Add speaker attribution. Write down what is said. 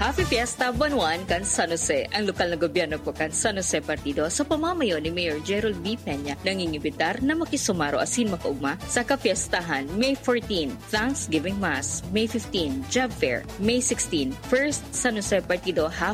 Speaker 1: Happy Fiesta Buwan kan San Jose. Ang lokal na gobyerno po kan San Jose Partido sa pamamayo ni Mayor Gerald B. Peña nangingibitar na makisumaro asin makaugma sa kapiestahan May 14, Thanksgiving Mass, May 15, Job Fair, May 16, First San Jose Partido